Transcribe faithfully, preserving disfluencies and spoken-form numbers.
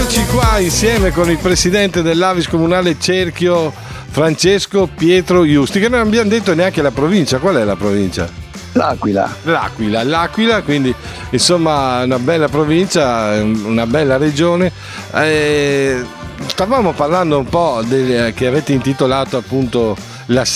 Qua insieme con il presidente dell'Avis Comunale Cerchio, Francesco Pietro Iusti, che non abbiamo detto neanche la provincia. Qual è la provincia? L'Aquila. L'Aquila, l'Aquila, quindi insomma una bella provincia, una bella regione. Eh, stavamo parlando un po' del, che avete intitolato appunto la